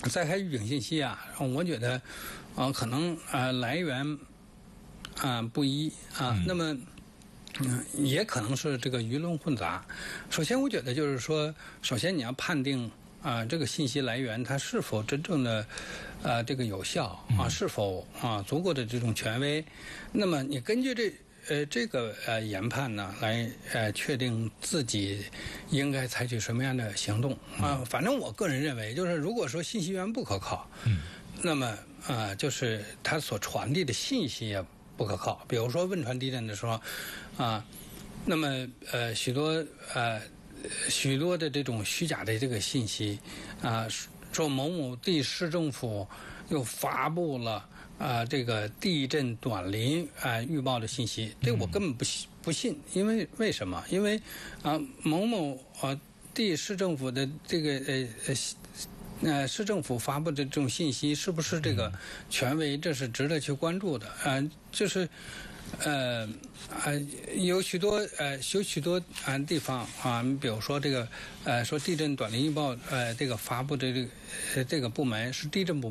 灾害预警信息啊，我觉得可能来源不一啊，那么也可能是这个鱼龙混杂。首先，我觉得就是说，首先你要判定这个信息来源它是否真正的这个有效是否足够的这种权威。那么你根据这个研判呢，来确定自己应该采取什么样的行动反正我个人认为，就是如果说信息源不可靠，那么就是它所传递的信息也不可靠。比如说汶川地震的时候那么许多的这种虚假的这个信息说某某地市政府又发布了这个地震短临预报的信息，这我根本不信，因为为什么？因为某某地市政府的这个市政府发布的这种信息是不是这个权威，这是值得去关注的就是有许多地方比如说这个说地震短临预报这个发布的这个部门是地震部门。